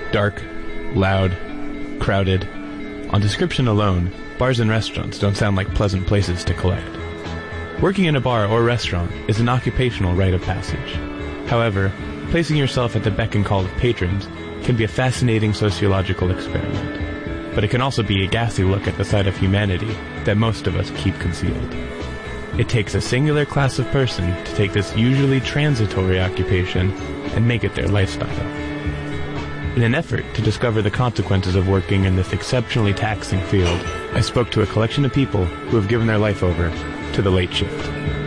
Dark, loud, crowded. On description alone, bars and restaurants don't sound like pleasant places to collect. Working in a bar or restaurant is an occupational rite of passage. However, placing yourself at the beck and call of patrons can be a fascinating sociological experiment. But it can also be a ghastly look at the side of humanity that most of us keep concealed. It takes a singular class of person to take this usually transitory occupation and make it their lifestyle. In an effort to discover the consequences of working in this exceptionally taxing field, I spoke to a collection of people who have given their life over to the late shift.